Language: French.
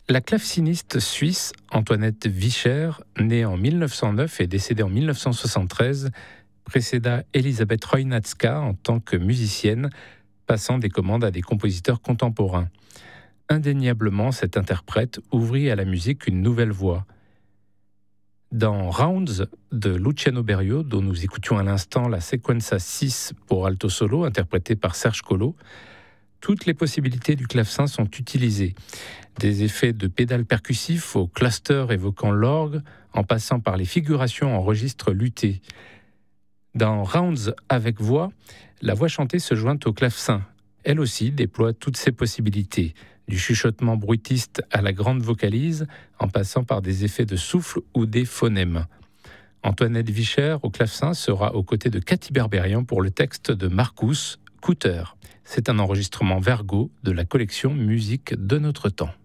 La claveciniste suisse Antoinette Vischer, née en 1909 et décédée en 1973, précéda Elisabeth Rojnacka en tant que musicienne, passant des commandes à des compositeurs contemporains. Indéniablement, cette interprète ouvrit à la musique une nouvelle voie. Dans Rounds de Luciano Berio, dont nous écoutions à l'instant la sequenza 6 pour alto solo, interprétée par Serge Collot, toutes les possibilités du clavecin sont utilisées. Des effets de pédales percussifs au cluster évoquant l'orgue, en passant par les figurations en registre luté. Dans Rounds avec voix, la voix chantée se joint au clavecin. Elle aussi déploie toutes ses possibilités, du chuchotement bruitiste à la grande vocalise, en passant par des effets de souffle ou des phonèmes. Antoinette Vischer au clavecin sera aux côtés de Cathy Berberian pour le texte de Marcus Kutter. C'est un enregistrement Vergo de la collection Musique de notre temps.